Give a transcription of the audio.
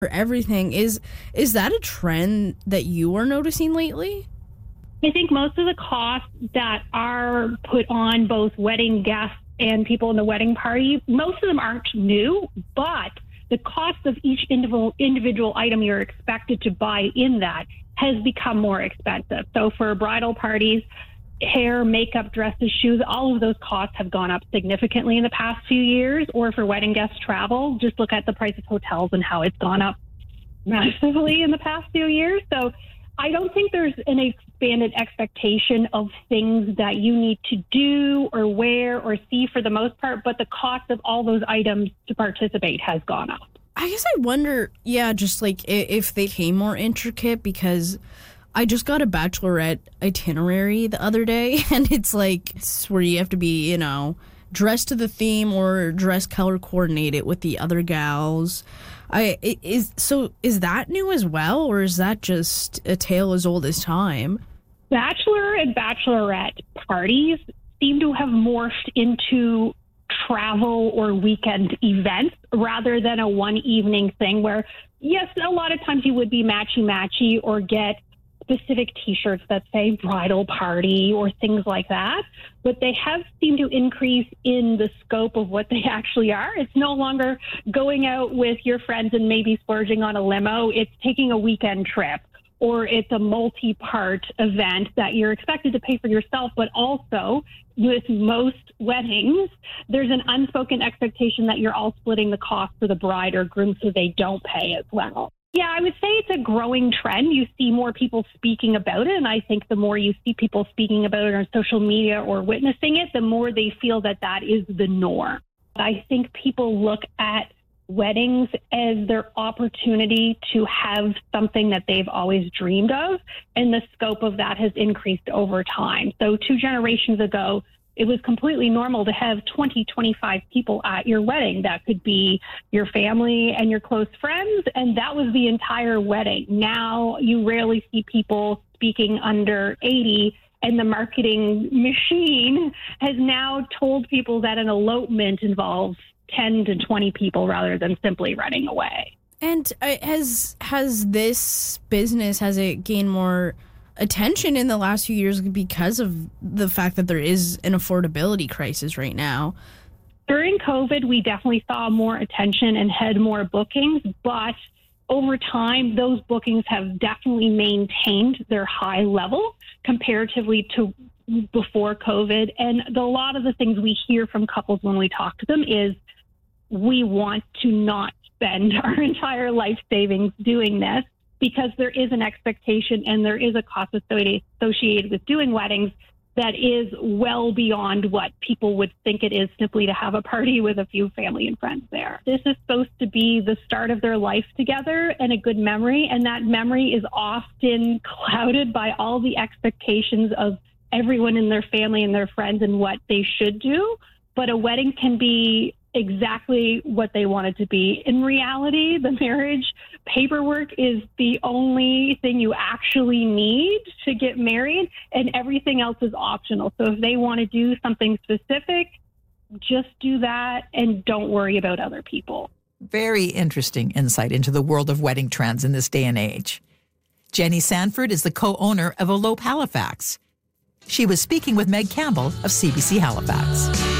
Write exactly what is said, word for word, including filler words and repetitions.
for everything. Is is that a trend that you are noticing lately? I think most of the costs that are put on both wedding guests and people in the wedding party, most of them aren't new, but the cost of each individual individual item you're expected to buy in that has become more expensive. So for bridal parties, hair, makeup, dresses, shoes, all of those costs have gone up significantly in the past few years. Or for wedding guest travel, just look at the price of hotels and how it's gone up massively in the past few years. So I don't think there's an expanded expectation of things that you need to do or wear or see for the most part, but the cost of all those items to participate has gone up. I guess I wonder, yeah, just like if they came more intricate, because I just got a bachelorette itinerary the other day, and it's like it's where you have to be, you know, dressed to the theme or dress color coordinated with the other gals. I is so is that new as well, or is that just a tale as old as time? Bachelor and bachelorette parties seem to have morphed into travel or weekend events rather than a one evening thing where, yes, a lot of times you would be matchy-matchy or get specific T-shirts that say bridal party or things like that, but they have seemed to increase in the scope of what they actually are. It's no longer going out with your friends and maybe splurging on a limo. It's taking a weekend trip, or it's a multi-part event that you're expected to pay for yourself, but also with most weddings, there's an unspoken expectation that you're all splitting the cost for the bride or groom so they don't pay as well. Yeah, I would say it's a growing trend. You see more people speaking about it, and I think the more you see people speaking about it on social media or witnessing it, the more they feel that that is the norm. I think people look at weddings as their opportunity to have something that they've always dreamed of, and the scope of that has increased over time. So two generations ago, it was completely normal to have twenty, twenty-five people at your wedding. That could be your family and your close friends, and that was the entire wedding. Now you rarely see people speaking under eighty, and the marketing machine has now told people that an elopement involves ten to twenty people rather than simply running away. And uh, has has this business, has it gained more attention in the last few years because of the fact that there is an affordability crisis right now? During COVID, we definitely saw more attention and had more bookings, but over time, those bookings have definitely maintained their high level comparatively to before COVID. And the, a lot of the things we hear from couples when we talk to them is, we want to not spend our entire life savings doing this, because there is an expectation and there is a cost associated with doing weddings that is well beyond what people would think it is simply to have a party with a few family and friends there. This is supposed to be the start of their life together and a good memory, and that memory is often clouded by all the expectations of everyone in their family and their friends and what they should do. But a wedding can be exactly what they want it to be. In reality, the marriage paperwork is the only thing you actually need to get married, and everything else is optional. So if they want to do something specific, just do that and don't worry about other people. Very interesting insight into the world of wedding trends in this day and age. Jenny Sanford is the co-owner of Elope Halifax. She was speaking with Meg Campbell of C B C Halifax.